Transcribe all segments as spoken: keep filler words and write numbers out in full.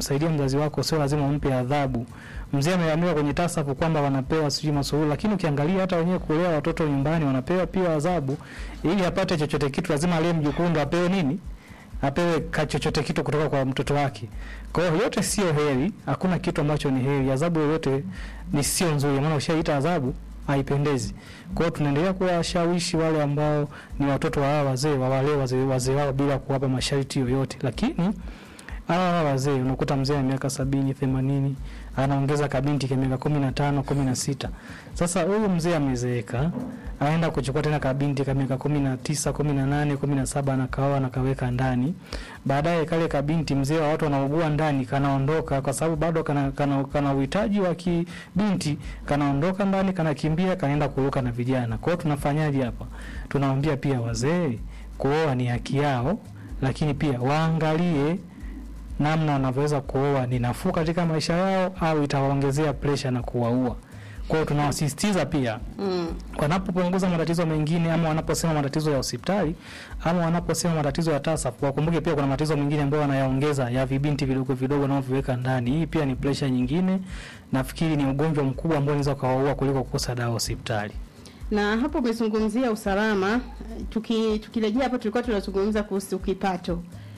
kumsaidia mzazi wako sio lazima umpe adhabu. Mzee ameamua kwenye tasafu kwamba wanapewa sijui masuhula, lakini ukiangalia hata wenyewe kulea watoto nyumbani wanapewa pia adhabu. Ili apate chochote kitu lazima aliye mjukuu ndo apewe nini? Apewe chochote kitu kutoka kwa mtoto wake. Kwa hiyo yote sio heri, hakuna kitu ambacho ni heri. Adhabu yote ni sio nzuri, maana ushaita adhabu haipendezi. Kwa hiyo tunaendelea kuwashawishi wale ambao ni watoto wa hawa wazee wawalee wazee wazee wao bila kuwapa masharti yoyote. Lakini hawa wazee unakuta mzee wa miaka sabini, themanini anaongeza kabinti kwa miaka kumi na tano, kumi na sita. Sasa huyu mzee amezeeka, aenda kuchukua tena kabinti kwa miaka kumi na tisa, kumi na nane, kumi na saba anakaoa na kaweka ndani. Baadaye kale kabinti mzee wa watu wanaugua ndani kanaondoka kwa sababu bado kana kana, kana uhitaji wa kibinti, kanaondoka ndani kanakimbia kaenda kuruka na vijana. Kwa hiyo tunafanyaje hapa? Tunawaambia pia wazee kuoa ni haki yao, lakini pia waangalie namna wanavyoweza kuoa ni nafuu katika maisha yao au itawaongezea pressure na kuwaua. Kwa hiyo tunawasisitiza pia mm. wanapopunguza matatizo mengine ama wanaposema matatizo ya hospitali ama wanaposema matatizo ya tasafu, wakumbuke pia kuna matatizo mengine ambayo wanayaongeza ya vibinti vidogo vidogo na viweka ndani. Hii pia ni pressure nyingine. Nafikiri ni ugonjwa mkubwa ambao unaweza kuwaua kuliko kukosa dawa hospitali. Na hapo umezungumzia usalama, tuki tukirejea hapo tulikuwa tunazungumza kuhusu kipato.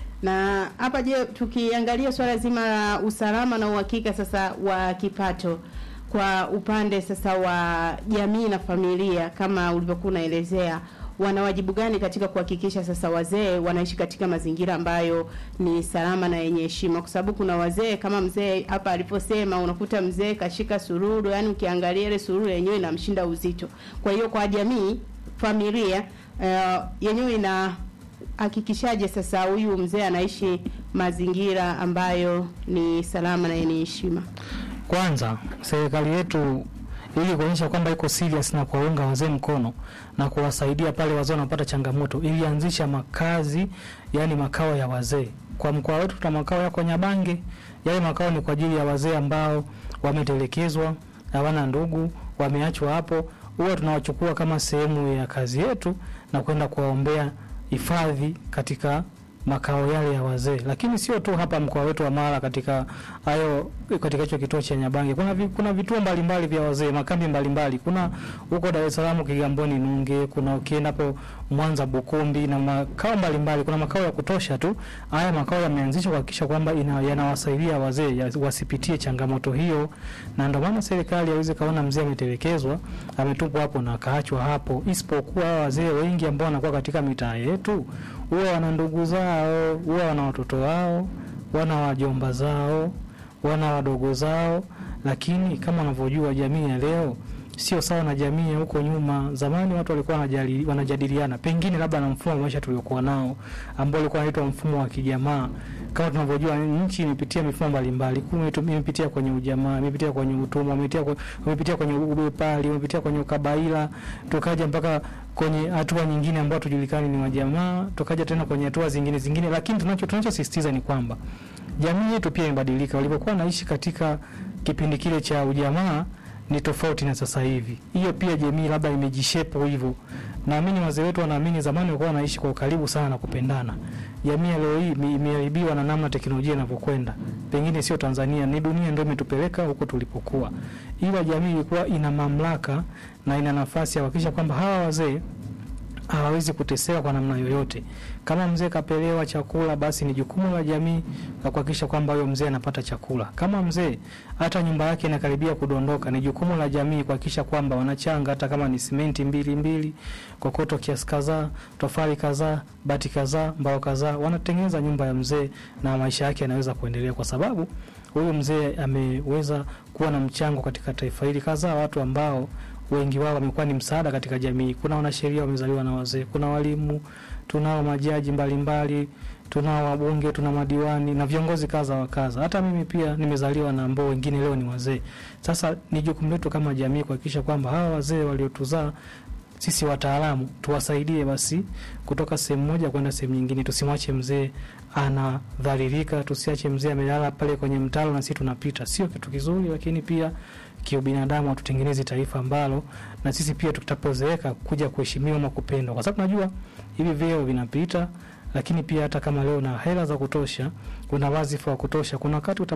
Na hapa je, tukiangalia swala zima la usalama na uhakika sasa wa kipato kwa upande sasa wa jamii na familia, kama ulivyokuwa unaelezea, wana wajibu gani katika kuhakikisha sasa wazee wanaishi katika mazingira ambayo ni salama na yenye heshima? Kwa sababu kuna wazee kama mzee hapa aliposema, unakuta mzee kashika sururu, yani ukiangalia ile sururu yenyewe inamshinda uzito. Kwa hiyo kwa jamii, familia uh, yenyewe ina hakikishaje sasa huyu mzee anaishi mazingira ambayo ni salama na yenye heshima? Kwanza serikali yetu ili kuonyesha kwamba iko serious na kuwaunga wazee mkono na kuwasaidia pale wazee wanapata changamoto, ili anzisha makazi, yani makao ya wazee. Kwa mkoa wetu tuna makao yako Nyabange. Yale makao ni kwa ajili ya wazee ambao wametelekezwa, hawana ndugu, wameachwa hapo. Huwa tunawachukua kama sehemu ya kazi yetu na kwenda kuwaombea hifadhi katika makao yale ya wazee. Lakini sio tu hapa mkoa wetu wa Mara, katika hayo katika hicho kituo cha Nyabange kuna vi, kuna vituo mbalimbali vya wazee, makambi mbalimbali. Kuna huko Dar es Salaam Kigamboni Nunge, kuna ukienda hapo Mwanza Bukombi, na makao mbalimbali. Kuna makao ya kutosha tu. Haya makao yameanzishwa kuhakikisha kwamba yanawasaidia wazee ya, wasipitie changamoto hiyo. Na ndio maana serikali haiwezi kaona mzee ametelekezwa, ametupwa hapo na kaachwa hapo. Isipokuwa wazee wengi ambao wanakuwa katika mitaa yetu huwa wana ndugu zao, huwa wana watoto wao, wana wajomba zao, wana wadogo zao. Lakini kama unavyojua jamii ya leo sio sawa na jamii ya huko nyuma. Zamani watu walikuwa wanajali, wanajadiliana pengine labda na mfumo wa maisha tuliokuwa nao ambao ulikuwa unaitwa mfumo wa kijamaa. Kama tunavyojua nchi imepitia mifumo mbalimbali, imepitia kwenye ujamaa, imepitia kwenye utumwa, imepitia imepitia kwenye ubepari, imepitia kwenye ukabaila, tukaja mpaka kwenye hatua nyingine ambayo tujulikani ni wajamaa, tukaja tena kwenye hatua zingine zingine. Lakini tunacho tunachosisitiza ni kwamba jamii yetu pia imebadilika. Walipokuwa naishi katika kipindi kile cha ujamaa ni tofauti na sasa hivi. Hiyo pia jamii labda imejishape hivyo. Naamini wazee wetu wanaamini zamani walikuwa wanaishi kwa ukaribu sana na kupendana. Jamii leo hii imeharibiwa na namna teknolojia inavyokwenda. Pengine sio Tanzania, ni dunia ndio imetupeleka huko tulipokuwa. Ila jamii ilikuwa ina mamlaka na ina nafasi ya kuhakikisha kwamba hawa wazee hawawezi kuteseka kwa namna yoyote. Kama mzee kapelewa chakula, basi ni jukumu la jamii la kuhakikisha kwamba huyo mzee anapata chakula. Kama mzee hata nyumba yake inakaribia kudondoka, ni jukumu la jamii kuhakikisha kwamba wanachanga, hata kama ni simenti mbili mbili, kokoto kiasi kadhaa, tofali kadhaa, bati kadhaa, mbao kadhaa, wanatengeneza nyumba ya mzee na maisha yake yanaweza kuendelea, kwa sababu huyo mzee ameweza kuwa na mchango katika taifa hili. Kadhaa watu ambao wengi wao wamekuwa ni msaada katika jamii. Kuna wanasheria wamezaliwa na wazee, kuna walimu, tunao majaji mbalimbali, tunao wabunge, tuna madiwani na viongozi kaza wa kaza. Hata mimi pia nimezaliwa na ambao wengine leo ni wazee. Sasa ni jukumu letu kama jamii kuhakikisha kwamba hawa wazee waliotuzaa sisi wataalamu tuwasaidie basi kutoka sehemu moja kwenda sehemu nyingine. Tusimwache mzee anadhalilika, tusiache mzee amelala pale kwenye mtaro na sisi tunapita. Sio kitu kizuri, lakini pia kiubinadamu tutengeneze taifa ambalo na sisi pia tutapozeeka kuja kuheshimiwa na kupendwa. Kwa sababu najua hivi vyeo vinapita, lakini pia hata kama leo na hela za kutosha, kuna wazifa wa kutosha, kuna wakati